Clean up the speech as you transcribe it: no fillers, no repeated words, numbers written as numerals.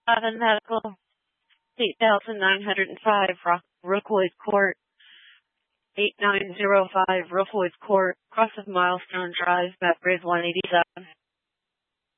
Medical, 8905 Rookoids Court, 8905 Rookoids Court, cross of Milestone Drive, Map Grade 187.